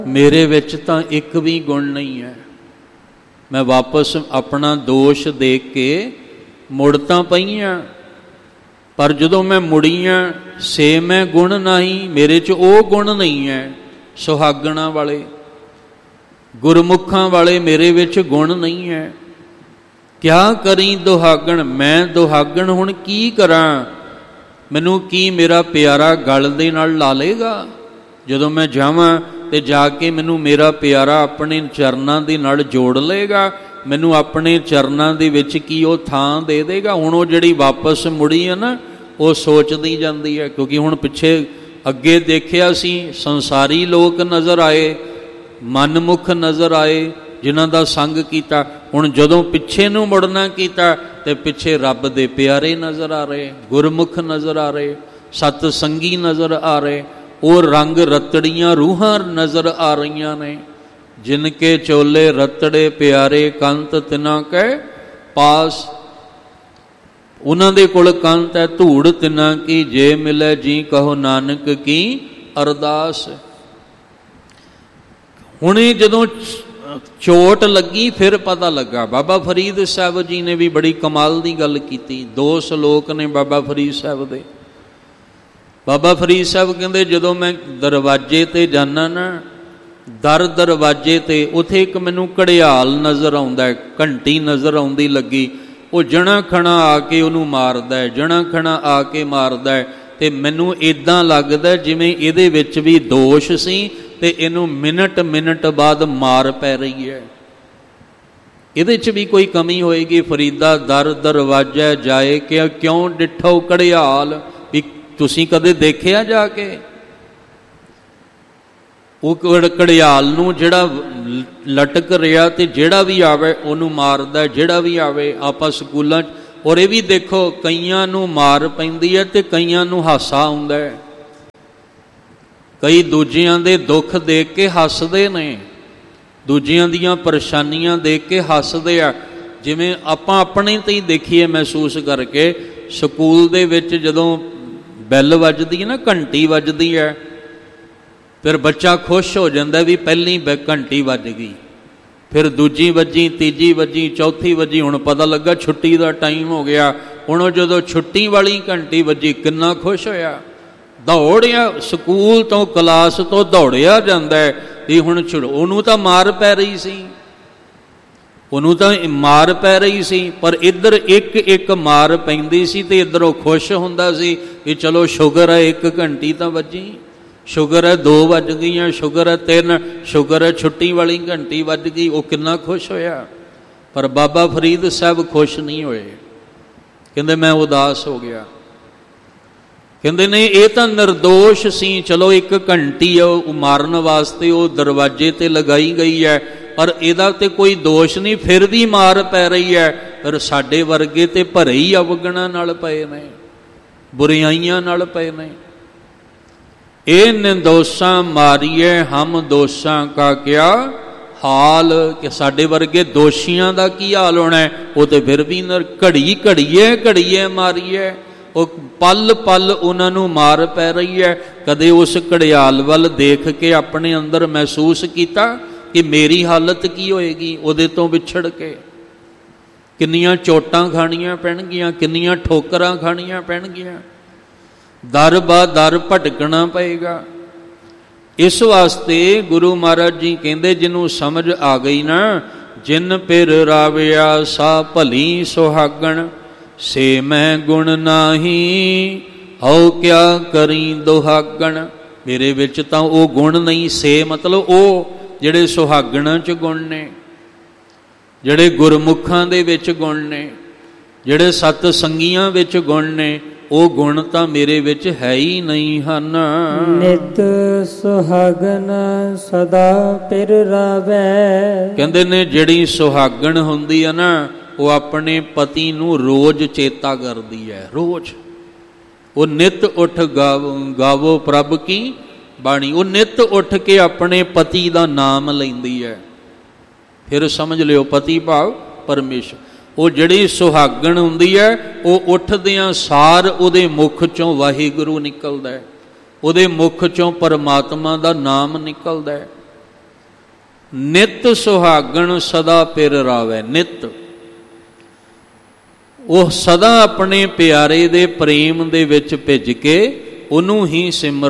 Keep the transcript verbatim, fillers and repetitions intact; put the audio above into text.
ਮੇਰੇ ਵਿੱਚ ਤਾਂ ਇੱਕ ਵੀ ਗੁਣ ਨਹੀਂ ਹੈ। ਮੈਂ ਵਾਪਸ ਆਪਣਾ ਦੋਸ਼ ਦੇਖ ਕੇ ਮੁੜ ਤਾਂ ਪਈਆਂ, ਪਰ ਜਦੋਂ ਮੈਂ ਮੁੜੀਆਂ ਸੇ ਮੈਂ ਗੁਣ ਨਹੀਂ, ਮੇਰੇ 'ਚ ਉਹ ਗੁਣ ਨਹੀਂ ਹੈ। ਸੁਹਾਗਣਾ ਵਾਲੇ ਗੁਰਮੁਖਾਂ ਵਾਲੇ ਮੇਰੇ ਵਿੱਚ ਗੁਣ ਨਹੀਂ ਹੈ। ਕਿਆ ਕਰੀ ਦੁਹਾਗਣ, ਮੈਂ ਦੁਹਾਗਣ ਹੁਣ ਕੀ ਕਰਾਂ? ਮੈਨੂੰ ਕੀ ਮੇਰਾ ਪਿਆਰਾ ਗਲ ਦੇ ਨਾਲ ਲਾ ਲੇਗਾ? ਜਦੋਂ ਮੈਂ ਜਾਵਾਂ ਤੇ ਜਾ ਕੇ ਮੈਨੂੰ ਮੇਰਾ ਪਿਆਰਾ ਆਪਣੇ ਚਰਨਾਂ ਦੇ ਨਾਲ ਜੋੜ ਲਏਗਾ? ਮੈਨੂੰ ਆਪਣੇ ਚਰਨਾਂ ਦੇ ਵਿੱਚ ਕੀ ਉਹ ਥਾਂ ਦੇ ਦੇਗਾ? ਹੁਣ ਉਹ ਜਿਹੜੀ ਵਾਪਸ ਮੁੜੀ ਹੈ ਨਾ, ਉਹ ਸੋਚਦੀ ਜਾਂਦੀ ਹੈ, ਕਿਉਂਕਿ ਹੁਣ ਪਿੱਛੇ ਅੱਗੇ ਦੇਖਿਆ ਸੀ ਸੰਸਾਰੀ ਲੋਕ ਨਜ਼ਰ ਆਏ, ਮਨਮੁਖ ਨਜ਼ਰ ਆਏ, ਜਿਨ੍ਹਾਂ ਦਾ ਸੰਗ ਕੀਤਾ। ਹੁਣ ਜਦੋਂ ਪਿੱਛੇ ਨੂੰ ਮੁੜਨਾ ਕੀਤਾ ਤੇ ਪਿੱਛੇ ਰੱਬ ਦੇ ਪਿਆਰੇ ਨਜ਼ਰ ਆ ਰਹੇ, ਗੁਰਮੁਖ ਨਜ਼ਰ ਆ ਰਹੇ, ਸਤ ਸੰਗੀ ਨਜ਼ਰ ਆ ਰਹੇ, ਉਹ ਰੰਗ ਰਤੜੀਆਂ ਰੂਹਾਂ ਨਜ਼ਰ ਆ ਰਹੀਆਂ ਨੇ। ਜਿਨ ਕੇ ਚੋਲੇ ਰਤੜੇ ਪਿਆਰੇ ਕੰਤ ਤਿਨਾਂ ਕੈ ਪਾਸ, ਉਹਨਾਂ ਦੇ ਕੋਲ ਕੰਤ ਹੈ ਧੂੜ ਤਿਨਾਂ ਕੀ, ਜੇ ਮਿਲੇ ਜੀ ਕਹੋ ਨਾਨਕ ਕੀ ਅਰਦਾਸ। ਹੁਣੇ ਜਦੋਂ ਚੋਟ ਲੱਗੀ ਫਿਰ ਪਤਾ ਲੱਗਾ। ਬਾਬਾ ਫਰੀਦ ਸਾਹਿਬ ਜੀ ਨੇ ਵੀ ਬੜੀ ਕਮਾਲ ਦੀ ਗੱਲ ਕੀਤੀ। ਦੋ ਸ਼ਲੋਕ ਨੇ ਬਾਬਾ ਫਰੀਦ ਸਾਹਿਬ ਦੇ। ਬਾਬਾ ਫਰੀਦ ਸਾਹਿਬ ਕਹਿੰਦੇ, ਜਦੋਂ ਮੈਂ ਦਰਵਾਜ਼ੇ ਤੇ ਜਾਨਾ ਨਾ, ਦਰ ਦਰਵਾਜ਼ੇ ਤੇ, ਉੱਥੇ ਇੱਕ ਮੈਨੂੰ ਘੜਿਆਲ ਨਜ਼ਰ ਆਉਂਦਾ ਹੈ, ਘੰਟੀ ਨਜ਼ਰ ਆਉਂਦੀ ਲੱਗੀ। ਉਹ ਜਣਾ ਖਣਾ ਆ ਕੇ ਉਹਨੂੰ ਮਾਰਦਾ ਹੈ, ਜਣਾ ਖਣਾ ਆ ਕੇ ਮਾਰਦਾ ਹੈ, ਤੇ ਮੈਨੂੰ ਇੱਦਾਂ ਲੱਗਦਾ ਜਿਵੇਂ ਇਹਦੇ ਵਿੱਚ ਵੀ ਦੋਸ਼ ਸੀ ਤੇ ਇਹਨੂੰ ਮਿੰਟ ਮਿੰਟ ਬਾਅਦ ਮਾਰ ਪੈ ਰਹੀ ਹੈ। ਇਹਦੇ 'ਚ ਵੀ ਕੋਈ ਕਮੀ ਹੋਏਗੀ? ਫਰੀਦਾ ਦਰ ਦਰਵਾਜ਼ਾ ਜਾਏ ਕਿ ਕਿਉਂ ਡਿੱਠੋ ਘੜਿਆਲ, ਵੀ ਤੁਸੀਂ ਕਦੇ ਦੇਖਿਆ ਜਾ ਕੇ? ਉਹ ਘੜਿਆਲ ਨੂੰ ਜਿਹੜਾ ਲਟਕ ਰਿਹਾ ਤੇ ਜਿਹੜਾ ਵੀ ਆਵੇ ਉਹਨੂੰ ਮਾਰਦਾ, ਜਿਹੜਾ ਵੀ ਆਵੇ। ਆਪਾਂ ਸਕੂਲਾਂ 'ਚ ਔਰ ਇਹ ਵੀ ਦੇਖੋ, ਕਈਆਂ ਨੂੰ ਮਾਰ ਪੈਂਦੀ ਹੈ ਤੇ ਕਈਆਂ ਨੂੰ ਹਾਸਾ ਆਉਂਦਾ ਹੈ। ਕਈ ਦੂਜਿਆਂ ਦੇ ਦੁੱਖ ਦੇਖ ਕੇ ਹੱਸਦੇ ਨੇ, ਦੂਜਿਆਂ ਦੀਆਂ ਪਰੇਸ਼ਾਨੀਆਂ ਦੇਖ ਕੇ ਹੱਸਦੇ ਆ। ਜਿਵੇਂ ਆਪਾਂ ਆਪਣੇ ਤੇ ਹੀ ਦੇਖੀਏ ਮਹਿਸੂਸ ਕਰਕੇ, ਸਕੂਲ ਦੇ ਵਿੱਚ ਜਦੋਂ ਬੈਲ ਵੱਜਦੀ ਹੈ ਨਾ, ਘੰਟੀ ਵੱਜਦੀ ਹੈ, ਫਿਰ ਬੱਚਾ ਖੁਸ਼ ਹੋ ਜਾਂਦਾ ਵੀ ਪਹਿਲੀ ਘੰਟੀ ਵੱਜ ਗਈ, ਫਿਰ ਦੂਜੀ ਵੱਜੀ, ਤੀਜੀ ਵੱਜੀ, ਚੌਥੀ ਵੱਜੀ, ਹੁਣ ਪਤਾ ਲੱਗਾ ਛੁੱਟੀ ਦਾ ਟਾਈਮ ਹੋ ਗਿਆ। ਹੁਣ ਉਹ ਜਦੋਂ ਛੁੱਟੀ ਵਾਲੀ ਘੰਟੀ ਵੱਜੀ ਕਿੰਨਾ ਖੁਸ਼ ਹੋਇਆ, ਦੌੜਿਆ, ਸਕੂਲ ਤੋਂ ਕਲਾਸ ਤੋਂ ਦੌੜਿਆ ਜਾਂਦਾ ਹੈ ਵੀ ਹੁਣ ਛੁੱਟ। ਉਹਨੂੰ ਤਾਂ ਮਾਰ ਪੈ ਰਹੀ ਸੀ, ਉਹਨੂੰ ਤਾਂ ਮਾਰ ਪੈ ਰਹੀ ਸੀ, ਪਰ ਇੱਧਰ ਇੱਕ ਇੱਕ ਮਾਰ ਪੈਂਦੀ ਸੀ ਤੇ ਇੱਧਰ ਉਹ ਖੁਸ਼ ਹੁੰਦਾ ਸੀ ਵੀ ਚਲੋ ਸ਼ੁਕਰ ਹੈ ਇੱਕ ਘੰਟੀ ਤਾਂ ਵੱਜੀ, ਸ਼ੁਕਰ ਹੈ ਦੋ ਵੱਜ ਗਈਆਂ, ਸ਼ੁਕਰ ਹੈ ਤਿੰਨ, ਸ਼ੁਕਰ ਹੈ ਛੁੱਟੀ ਵਾਲੀ ਘੰਟੀ ਵੱਜ ਗਈ। ਉਹ ਕਿੰਨਾ ਖੁਸ਼ ਹੋਇਆ। ਪਰ ਬਾਬਾ ਫਰੀਦ ਸਾਹਿਬ ਖੁਸ਼ ਨਹੀਂ ਹੋਏ, ਕਹਿੰਦੇ ਮੈਂ ਉਦਾਸ ਹੋ ਗਿਆ। ਕਹਿੰਦੇ ਨੇ ਇਹ ਤਾਂ ਨਿਰਦੋਸ਼ ਸੀ, ਚਲੋ ਇੱਕ ਘੰਟੀ ਉਹ ਮਾਰਨ ਵਾਸਤੇ ਉਹ ਦਰਵਾਜ਼ੇ ਤੇ ਲਗਾਈ ਗਈ ਹੈ, ਪਰ ਇਹਦਾ ਤੇ ਕੋਈ ਦੋਸ਼ ਨਹੀਂ, ਫਿਰ ਵੀ ਮਾਰ ਪੈ ਰਹੀ ਹੈ। ਪਰ ਸਾਡੇ ਵਰਗੇ ਤੇ ਭਰੇ ਹੀ ਅਵਗੁਣਾਂ ਨਾਲ ਪਏ ਨੇ, ਬੁਰਾਈਆਂ ਨਾਲ ਪਏ ਨੇ। ਇਹ ਨਿਰਦੋਸ਼ਾਂ ਮਾਰੀਏ ਹਮ ਦੋਸ਼ਾਂ ਕਾ ਕਿਆ ਹਾਲ, ਕਿ ਸਾਡੇ ਵਰਗੇ ਦੋਸ਼ੀਆਂ ਦਾ ਕੀ ਹਾਲ ਹੋਣਾ? ਉਹ ਤੇ ਫਿਰ ਵੀ ਘੜੀ ਘੜੀਏ ਘੜੀਏ ਮਾਰੀਏ, ਉਹ ਪਲ ਪਲ ਉਹਨਾਂ ਨੂੰ ਮਾਰ ਪੈ ਰਹੀ ਹੈ। ਕਦੇ ਉਸ ਘੜਿਆਲ ਵੱਲ ਦੇਖ ਕੇ ਆਪਣੇ ਅੰਦਰ ਮਹਿਸੂਸ ਕੀਤਾ ਕਿ ਮੇਰੀ ਹਾਲਤ ਕੀ ਹੋਏਗੀ ਉਹਦੇ ਤੋਂ ਵਿਛੜ ਕੇ? ਕਿੰਨੀਆਂ ਚੋਟਾਂ ਖਾਣੀਆਂ ਪੈਣਗੀਆਂ, ਕਿੰਨੀਆਂ ਠੋਕਰਾਂ ਖਾਣੀਆਂ ਪੈਣਗੀਆਂ, ਦਰ ਬਾ ਦਰ ਭਟਕਣਾ ਪਏਗਾ। ਇਸ ਵਾਸਤੇ ਗੁਰੂ ਮਹਾਰਾਜ ਜੀ ਕਹਿੰਦੇ, ਜਿਹਨੂੰ ਸਮਝ ਆ ਗਈ ਨਾ, ਜਿਨ ਪਿਰ ਰਾਵਿਆ ਸਾ ਭਲੀ ਸੁਹਾਗਣ, ਸੇ ਮੈਂ ਗੁਣ ਨਾਹੀ ਹਉ ਕਿਆ ਕਰੀ ਦੁਹਾਗਣ। ਮੇਰੇ ਵਿੱਚ ਤਾਂ ਉਹ ਗੁਣ ਨਹੀਂ। ਸੇ ਮਤਲਬ ਉਹ ਜਿਹੜੇ ਸੁਹਾਗਣਾਂ 'ਚ ਗੁਣ ਨੇ, ਜਿਹੜੇ ਗੁਰਮੁਖਾਂ ਦੇ ਵਿੱਚ ਗੁਣ ਨੇ, ਜਿਹੜੇ ਸਤ ਸੰਗੀਆਂ ਵਿੱਚ ਗੁਣ ਨੇ, ਉਹ ਗੁਣ ਤਾਂ ਮੇਰੇ ਵਿੱਚ ਹੈ ਹੀ ਨਹੀਂ ਹਨ। ਨਿਤ ਸੁਹਾਗਣ ਸਦਾ ਪਿਰ ਰਾਵੈ, ਕਹਿੰਦੇ ਨੇ ਜਿਹੜੀ ਸੁਹਾਗਣ ਹੁੰਦੀ ਹੈ ਨਾ, ਉਹ ਆਪਣੇ ਪਤੀ ਨੂੰ ਰੋਜ਼ ਚੇਤਾ ਕਰਦੀ ਹੈ। ਰੋਜ਼ ਉਹ ਨਿਤ ਉੱਠ ਗਾਵੋ ਗਾਵੋ ਪ੍ਰਭ ਕੀ ਬਾਣੀ, ਉਹ ਨਿਤ ਉੱਠ ਕੇ ਆਪਣੇ ਪਤੀ ਦਾ ਨਾਮ ਲੈਂਦੀ ਹੈ। ਫਿਰ ਸਮਝ ਲਿਓ ਪਤੀ ਭਾਵ ਪਰਮੇਸ਼ਰ। ਉਹ ਜਿਹੜੀ ਸੁਹਾਗਣ ਹੁੰਦੀ ਹੈ, ਉਹ ਉੱਠਦਿਆਂ ਸਾਰ ਉਹਦੇ ਮੁਖ ਚੋਂ ਵਾਹਿਗੁਰੂ ਨਿਕਲਦਾ ਹੈ, ਉਹਦੇ ਮੁਖ ਚੋਂ ਪਰਮਾਤਮਾ ਦਾ ਨਾਮ ਨਿਕਲਦਾ ਹੈ। ਨਿਤ ਸੁਹਾਗਣ ਸਦਾ ਪਿਰ ਰਾਵੈ। ਨਿਤ ਉਹ ਸਦਾ ਆਪਣੇ ਪਿਆਰੇ ਦੇ ਪ੍ਰੇਮ ਦੇ ਵਿੱਚ ਭਿੱਜ ਕੇ ਉਹਨੂੰ ਹੀ ਸਿਮਰ